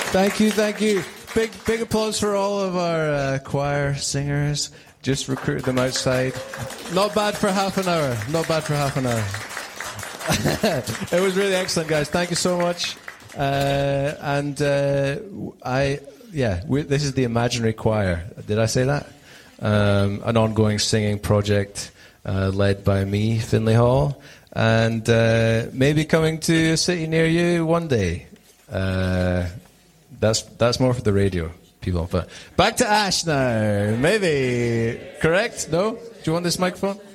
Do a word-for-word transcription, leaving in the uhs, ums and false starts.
Thank you, thank you. Big, big applause for all of our uh, choir singers. Just recruited them outside. Not bad for half an hour. Not bad for half an hour. It was really excellent, guys. Thank you so much. Uh, and uh, I, yeah, we, this is the Imaginary Choir. Did I say that? Um, an ongoing singing project uh, led by me, Finlay Hall, and uh, maybe coming to a city near you one day. Uh, that's that's more for the radio people. But back to Ash now. Maybe correct? No? Do you want this microphone?